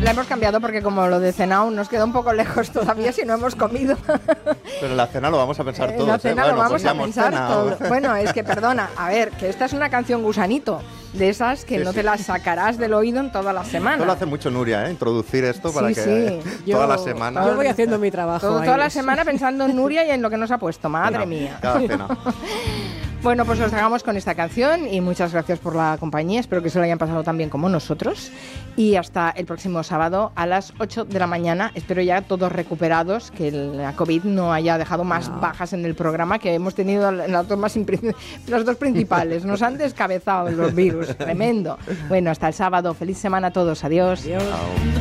La hemos cambiado porque como lo de cena aún nos queda un poco lejos todavía si no hemos comido. Pero en la cena lo vamos a pensar todos. En la cena Bueno, lo vamos pues ya a hemos pensar cenado. todo. Bueno, es que perdona, a ver, que esta es una canción gusanito, de esas que Sí, no sí. te las sacarás del oído en toda la semana. Esto lo hace mucho Nuria, introducir esto para Sí, que sí. toda la semana... Yo voy haciendo mi trabajo. Toda ahí. la semana pensando en Nuria y en lo que nos ha puesto, madre mía. Cada cena. Bueno, pues os dejamos con esta canción y muchas gracias por la compañía. Espero que se lo hayan pasado tan bien como nosotros. Y hasta el próximo sábado a las 8 de la mañana. Espero ya todos recuperados, que la COVID no haya dejado más bajas en el programa, que hemos tenido las dos principales. Nos han descabezado los virus. Tremendo. Bueno, hasta el sábado. Feliz semana a todos. Adiós. Adiós. Chao.